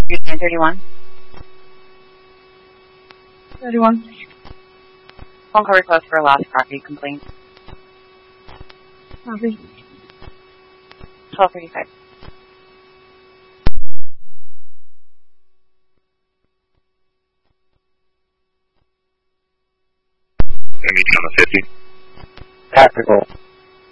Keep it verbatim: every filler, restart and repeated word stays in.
nine thirty-one. thirty-one. Phone call request for a lost property complaint. Copy. twelve thirty-five. Any count of fifty. Tactical.